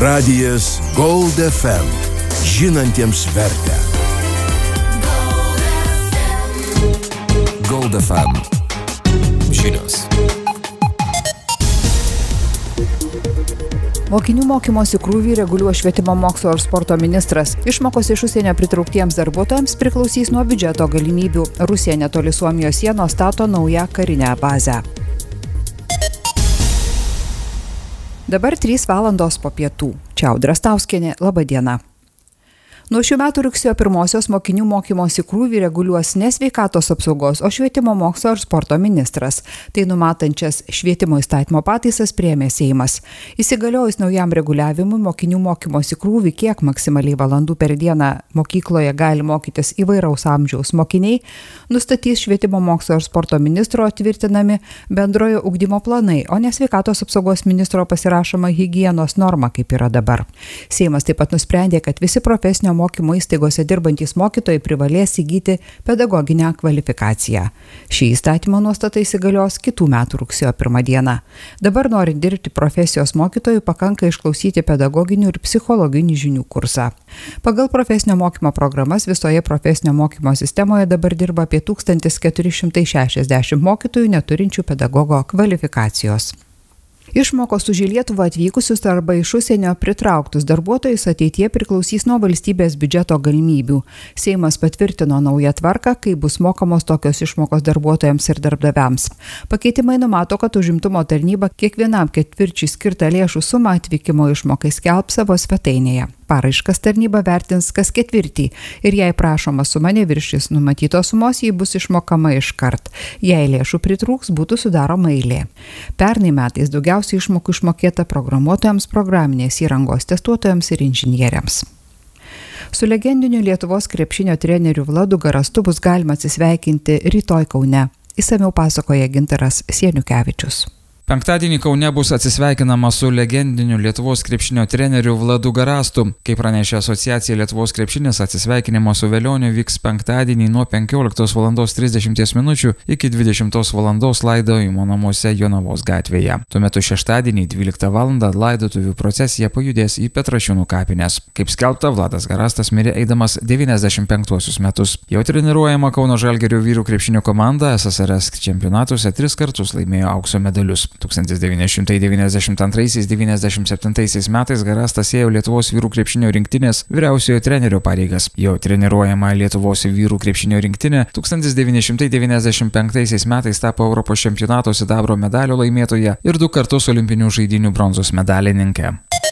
Radijas Gold FM. Žinantiems vertę. Gold FM. Žinios. Mokinių mokymosi krūvį reguliuos švietimo mokslo ir sporto ministras. Išmokos iš užsienio pritrauktiems darbuotojams priklausys nuo biudžeto galimybių. Rusija netoli Suomijos sienos stato naują karinę bazę. Dabar 3 valandos po pietų. Čia Audra Stauskienė, laba diena. Nuo šių metų rugsėjo 1 mokinių mokymosi krūvį reguliuos ne sveikatos apsaugos, o švietimo mokslo ir sporto ministras. Tai numatančias švietimo įstatymo pataisas priėmė Seimas. Įsigaliojus naujam reguliavimui mokinių mokymosi krūvį, kiek maksimaliai valandų per dieną mokykloje gali mokytis įvairaus amžiaus mokiniai, nustatys švietimo mokslo ir sporto ministro tvirtinami bendrojo ugdymo planai, o ne sveikatos apsaugos ministro pasirašoma higienos norma, kaip yra dabar. Seimas taip pat nusprendė, kad visi profesinio mokymo įstaigose dirbantys mokytojai privalės įgyti pedagoginę kvalifikaciją. Šį įstatymo nuostatą įsigalios kitų metų rugsėjo 1 dieną. Dabar norint dirbti profesijos mokytojų pakanka išklausyti pedagoginių ir psichologinių žinių kursą. Pagal profesinio mokymo programas visoje profesinio mokymo sistemoje dabar dirba apie 1460 mokytojų neturinčių pedagogo kvalifikacijos. Išmokos už į Lietuvą atvykusius arba iš užsienio pritrauktus darbuotojus ateityje priklausys nuo valstybės biudžeto galimybių. Seimas patvirtino naują tvarką, kai bus mokamos tokios išmokos darbuotojams ir darbdaviams. Pakeitimai numato, kad užimtumo tarnyba kiekvienam ketvirčiui skirtą lėšų sumą atvykimo išmokai skelbs savo svetainėje. Paraiškas tarnyba vertins kas ketvirtį ir jei prašoma suma neviršys numatytos sumos, ji bus išmokama iškart. Jei lėšų pritrūks, būtų sudaroma eilė. Pernai metais daugiausiai išmokų išmokėta programuotojams, programinės įrangos testuotojams ir inžinieriams. Su legendiniu Lietuvos krepšinio treneriu Vladu Garastu bus galima atsisveikinti rytoj Kaune. Išsamiau pasakoja Gintaras Sieniukevičius. Penktadienį Kaune bus atsisveikinama su legendiniu Lietuvos krepšinio treneriu Vladu Garastu. Kaip pranešė asociacija Lietuvos krepšinis, atsisveikinimo su Velioniu vyks penktadienį nuo 15:30 min. Iki 20 val. Laidojimo namuose Jonavos gatvėje. Tuo metu šeštadienį 12 val. Laidotuvių procesija pajudės į Petrašiūnų kapines. Kaip skelbta, Vladas Garastas mirė eidamas 95 metus. Jau treniruojama Kauno Žalgirio vyrų krepšinio komanda SSRS čempionatuose 3 kartus laimėjo aukso medalius. 1992–1997 metais Garastas ėjo Lietuvos vyrų krepšinio rinktinės vyriausiojo trenerio pareigas. Jo treniruojama Lietuvos vyrų krepšinio rinktinė 1995 metais tapo Europos čempionato sidabro medalio laimėtoja ir 2 kartus olimpinių žaidynių bronzos medalininkė.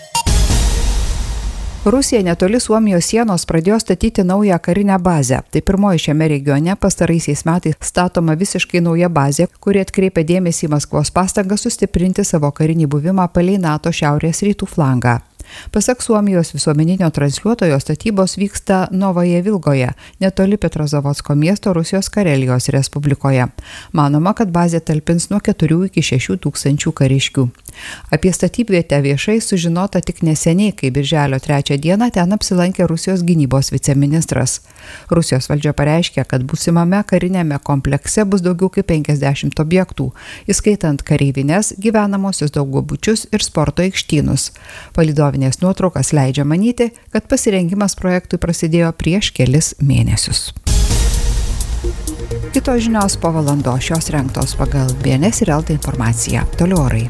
Rusija netoli Suomijos sienos pradėjo statyti naują karinę bazę. Tai pirmoji šiame regione pastaraisiais metais statoma visiškai nauja bazė, kuri atkreipia dėmesį į Maskvos pastangas sustiprinti savo karinį buvimą palei NATO šiaurės rytų flangą. Pasak Suomijos visuomeninio transliuotojo, statybos vyksta Novoje Vilgoje, netoli Petrozavodsko miesto Rusijos Karelijos Respublikoje. Manoma, kad bazė talpins nuo 4 iki 6 tūkstančių kariškių. Apie statybvietę viešai sužinota tik neseniai, kai birželio 3 dieną ten apsilankė Rusijos gynybos viceministras. Rusijos valdžia pareiškė, kad būsimame karinėme komplekse bus daugiau kaip 50 objektų, įskaitant kareivines, gyvenamosius daugiabučius ir sporto aikštynus. Palydovinės nuotraukas leidžia manyti, kad pasirengimas projektui prasidėjo prieš kelis mėnesius. Kitos žinios po valandos, šios rengtos pagal BNS ir LT informaciją. Toliau orai.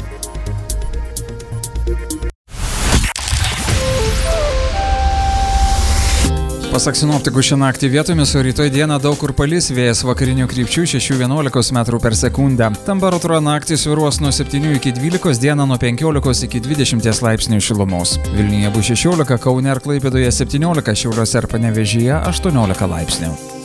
Pasak sinoptikų, šią naktį vietomis, o rytoj dieną daug kur palis, vėjas vakarinių krypčių 6–11 m/s. Temperatūra naktį svyruos nuo 7 iki 12, dieną nuo 15 iki 20 laipsnių šilumos. Vilniuje bus 16, Kaune ir Klaipėdoje 17, Šiauliuose ir Panevėžyje 18 laipsnių.